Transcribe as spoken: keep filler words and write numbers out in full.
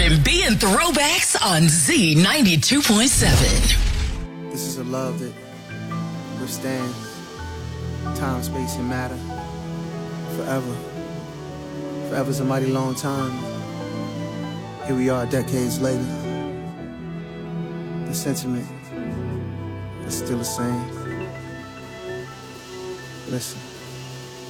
and B and Throwbacks on Z ninety-two point seven. This is a love that withstands time, space, and matter forever. Forever's a mighty long time. Here we are decades later. The sentiment is still the same. Listen.